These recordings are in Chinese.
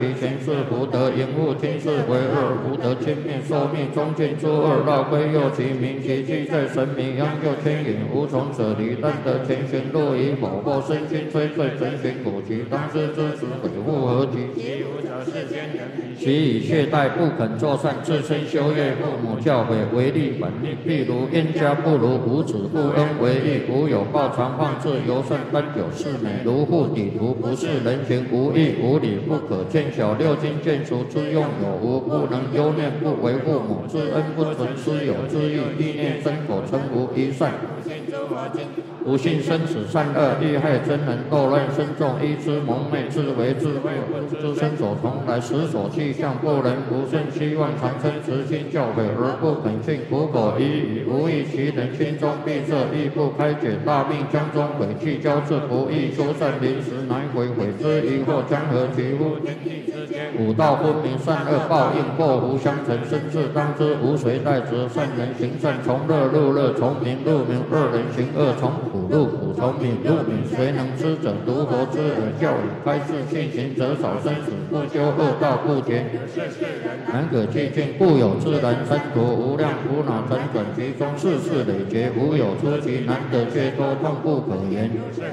前世福德应物今世为二，福德亲灭寿命中尽诸二，绕归右其名其迹在神明央右牵引无从舍离，但得前寻路以某或身心摧罪神寻古其当知之子鬼物何其其无者世间人彼其以懈怠不肯作善，自身修业父母教诲为利反逆，譬如冤家不如无子不恩为义，无有报常放置尤甚奔有事美，如护底图不是人情无义无理不可见小六经见熟之用有无，不能忧念不为父母之恩不存师友之意，意念身口称无一善。不信生死善恶，利害真人斗乱深重，依之蒙昧，自为智慧，不知身所从来，时所气象，不能不顺，希望长生慈心教诲而不肯信，苦口一语无益，其人心中闭塞，亦不开解，大病将中悔气交至不义，修善临时难悔，悔之疑惑将何其乎？五道分明，善恶报应祸福相承，生至当知无谁代之，善人行善从乐入乐，从明入明，恶人行恶从苦入苦，从敏入敏，谁能知者独佛之耳教语，开示信行者少生死，不修恶道不减，难可寂静，故有自然三途，无量苦恼辗转其中，世事累劫，无有出其难得却多痛不可言。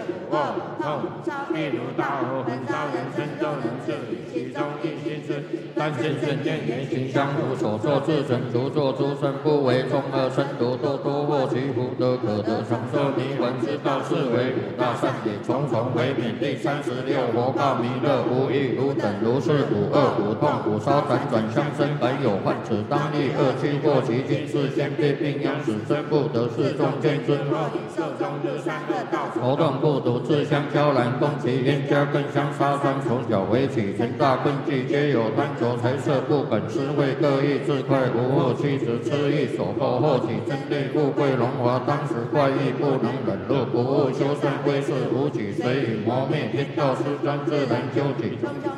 譬如大火焚烧人身，众人是理，其中一心是但见圣见言行相符，所作自成，独作诸生，不为众恶生毒，多多获其福德，可得长寿弥闻之道，是为五大善理，重重为免。第36佛告弥勒，无异如等，如是五恶五痛五烧辗转相生，本有患此，当立恶趣祸其经，是先辈病殃使真不得，是众见之色中日善恶道，活动不独，自相交然，攻其冤家更相杀伤，从小为起，成大困忌，皆有贪求财色不本，思维各异，自快无惑，妻子痴意所迫，后起真利富贵荣华，当时怪异不能忍辱，不务修善归世无举，随以磨灭天道失专，自然究竟。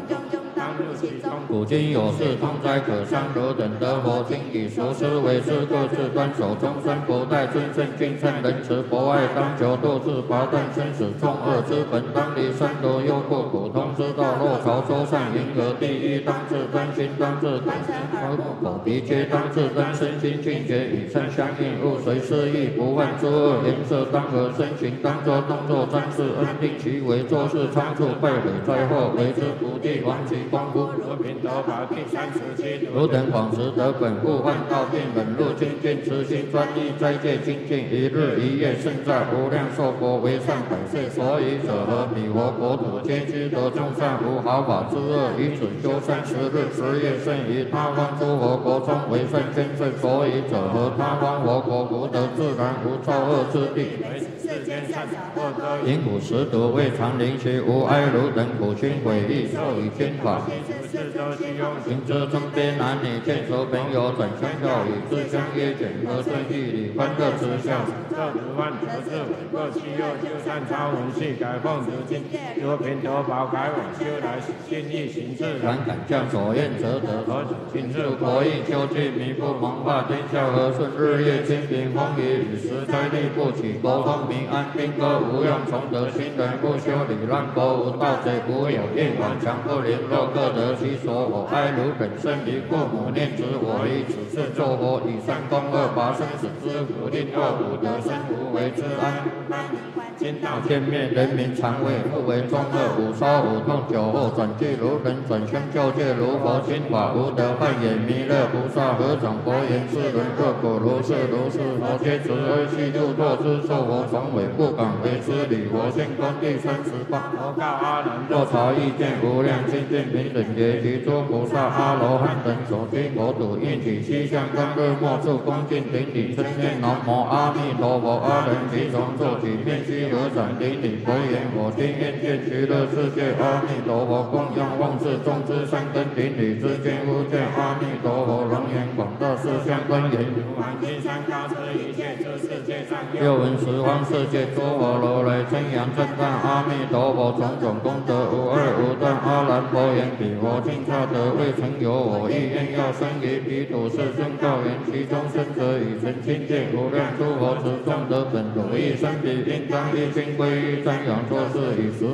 古今有事，通哉可伤，汝等得佛经以熟思维之，各自端守终身不殆，尊圣敬圣仁慈博爱，当求度自拔断生死众恶之本，当离三毒忧怖苦痛之道，若朝周善迎合第一，当自真心，当自口鼻皆当自真，身心境界与圣相应，勿随失意，不犯诸恶，颜色当和身形当作动作瞻视，恩定其为做事仓促，败毁灾祸，为之不地亡其光复。得法第37，汝等广识得本，故患道并忍辱精进，慈心专一，斋戒精进，一日一夜胜在无量寿佛为善百岁，所以者何？彼佛国土皆知得众善无毫发之恶，以此修善10日10夜胜于他方诸佛国中为善千岁，所以者何？他方佛国福德自然无造恶之地。因苦食毒未尝灵邪，无哀汝等苦心悔意，受以天法。行者中边男女见熟朋友，转相教语，自相约卷，和顺义理，欢乐之笑。这如万德智伟，各其右就善超文系，改奉如经，若贫得宝，改往修来，心意行自然，敢将所愿则得。今日国义修具，弥不蒙化，天下和顺，日夜清平，风雨雨时灾力不起，国风民安，兵戈无用，崇德行人不修理，让国无盗贼，不有业往，强不联络，各得其所。我哀汝等生离父母，念之我以此事作佛，以善功恶拔生死之苦，令恶苦得生无为之安。今道见灭，人民常为不为众恶，五烧五痛酒后转记如人，转相教戒如佛心法，无得幻也。弥勒菩萨合掌佛言：世人若果如是如是，佛皆慈悲悉度堕之，受佛传委，不敢为之礼。佛现观第38，佛告阿难：若朝意见无量清净平等觉，其诸菩萨阿罗汉等所居国土，应起七相光日末处，恭敬顶礼称念南无阿弥陀佛。阿人即从坐起，面须合掌顶礼，佛言：我今愿见极乐世界阿弥陀佛，供养望世众之三根顶礼之间，忽见阿弥陀佛容颜广大，四相庄严，如满金山高遮一切诸世界上，又闻十方世界诸佛如来称扬赞叹阿弥陀佛种种功德无二无断。阿难佛言：彼佛尽差得未曾有我意，愿要生于彼土世尊告言：其中生者以成清净无量诸佛持众得本如意生彼，应当一心归依瞻仰作是以十